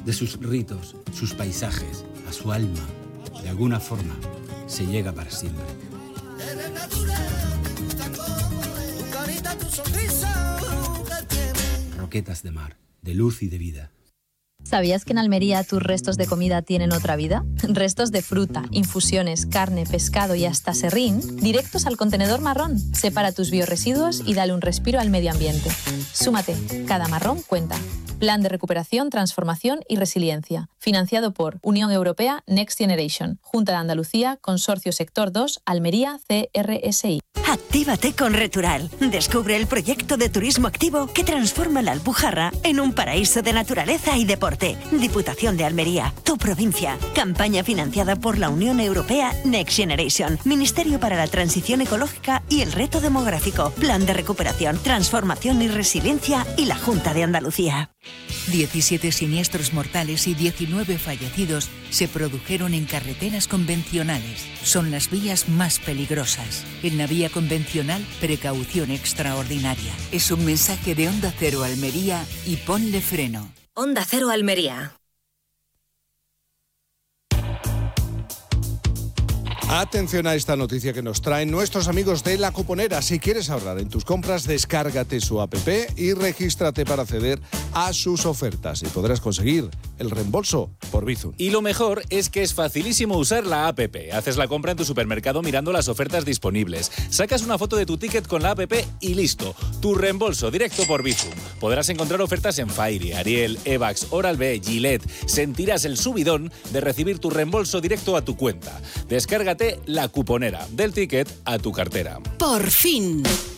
de sus ritos, sus paisajes, a su alma. De alguna forma, se llega para siempre. Roquetas de mar, de luz y de vida. ¿Sabías que en Almería tus restos de comida tienen otra vida? Restos de fruta, infusiones, carne, pescado y hasta serrín, directos al contenedor marrón. Separa tus biorresiduos y dale un respiro al medio ambiente. Súmate, cada marrón cuenta. Plan de recuperación, transformación y resiliencia. Financiado por Unión Europea Next Generation, Junta de Andalucía, Consorcio Sector 2, Almería, CRSI. Actívate con Retural. Descubre el proyecto de turismo activo que transforma la Alpujarra en un paraíso de naturaleza y deporte. Diputación de Almería, tu provincia. Campaña financiada por la Unión Europea Next Generation, Ministerio para la Transición Ecológica y el Reto Demográfico, Plan de Recuperación, Transformación y Resiliencia y la Junta de Andalucía. 17 siniestros mortales y 19 fallecidos se produjeron en carreteras convencionales. Son las vías más peligrosas. En la vía convencional, precaución extraordinaria. Es un mensaje de Onda Cero Almería y ponle freno. Onda Cero Almería. Atención a esta noticia que nos traen nuestros amigos de La Cuponera. Si quieres ahorrar en tus compras, descárgate su app y regístrate para acceder a sus ofertas y podrás conseguir el reembolso por Bizum. Y lo mejor es que es facilísimo usar la app. Haces la compra en tu supermercado mirando las ofertas disponibles. Sacas una foto de tu ticket con la app y listo. Tu reembolso directo por Bizum. Podrás encontrar ofertas en Fairy, Ariel, Evax, Oral-B, Gillette. Sentirás el subidón de recibir tu reembolso directo a tu cuenta. Descárgate La Cuponera, del ticket a tu cartera. Por fin.